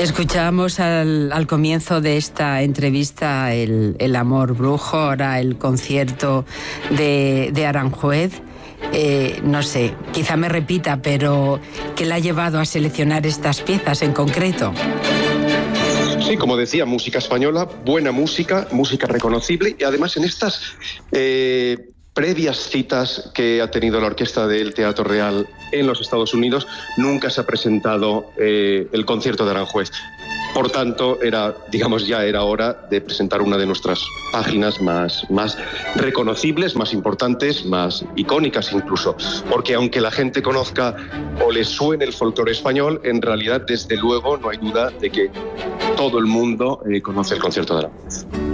Escuchábamos al comienzo de esta entrevista el Amor Brujo, ahora el concierto de Aranjuez. No sé, quizá me repita, pero ¿qué le ha llevado a seleccionar estas piezas en concreto? Sí, como decía, música española, buena música, música reconocible, y además en estas previas citas que ha tenido la orquesta del Teatro Real en los Estados Unidos, nunca se ha presentado el concierto de Aranjuez. Por tanto, ya era hora de presentar una de nuestras páginas más reconocibles, más importantes, más icónicas incluso. Porque aunque la gente conozca o le suene el folclore español, en realidad, desde luego, no hay duda de que todo el mundo conoce el concierto de Aranjuez.